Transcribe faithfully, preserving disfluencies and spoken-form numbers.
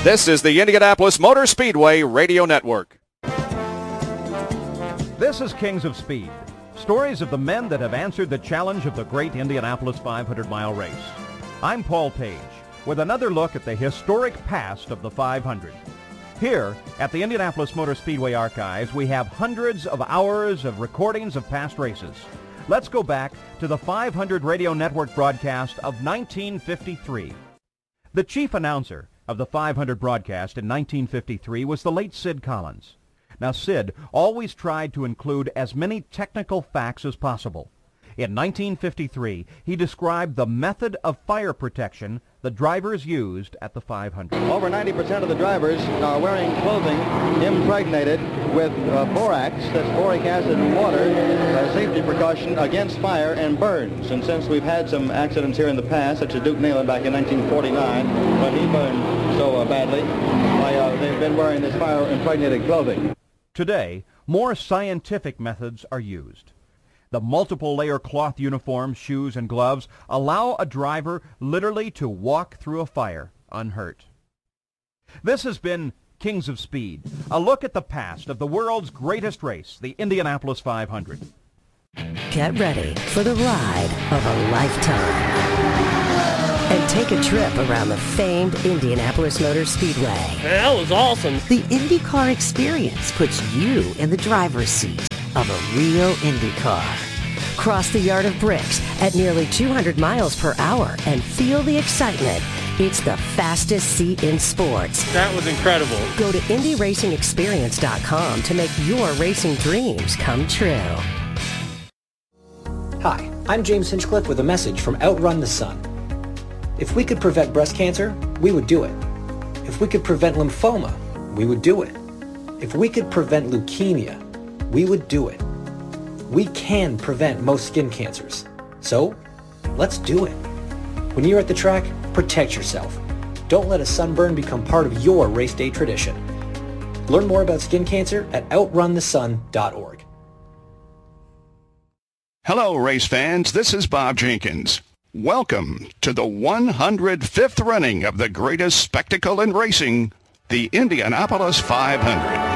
This is the Indianapolis Motor Speedway Radio Network. This is Kings of Speed, stories of the men that have answered the challenge of the great Indianapolis five hundred mile race. I'm Paul Page with another look at the historic past of the five hundred. Here at the Indianapolis Motor Speedway Archives, we have hundreds of hours of recordings of past races. Let's go back to the five hundred Radio Network broadcast of nineteen fifty-three. The chief announcer of the five hundred broadcast in nineteen fifty-three was the late Sid Collins. Now, Sid always tried to include as many technical facts as possible. In nineteen fifty-three, he described the method of fire protection the drivers used at the five hundred. Over ninety percent of the drivers are wearing clothing impregnated with uh, borax, that's boric acid and water, a safety precaution against fire and burns. And since we've had some accidents here in the past, such as Duke Naylor back in nineteen forty-nine, when he burned so uh, badly, why, uh, they've been wearing this fire-impregnated clothing. Today, more scientific methods are used. The multiple layer cloth uniforms, shoes, and gloves allow a driver literally to walk through a fire unhurt. This has been Kings of Speed, a look at the past of the world's greatest race, the Indianapolis five hundred. Get ready for the ride of a lifetime. And take a trip around the famed Indianapolis Motor Speedway. That was awesome. The IndyCar experience puts you in the driver's seat of a real Indy car. Cross the yard of bricks at nearly two hundred miles per hour and feel the excitement. It's the fastest seat in sports. That was incredible. Go to Indy Racing Experience dot com to make your racing dreams come true. Hi, I'm James Hinchcliffe with a message from Outrun the Sun. If we could prevent breast cancer, we would do it. If we could prevent lymphoma, we would do it. If we could prevent leukemia, we would do it. We can prevent most skin cancers. So, let's do it. When you're at the track, protect yourself. Don't let a sunburn become part of your race day tradition. Learn more about skin cancer at outrun the sun dot org. Hello, race fans. This is Bob Jenkins. Welcome to the one hundred fifth running of the greatest spectacle in racing, the Indianapolis five hundred.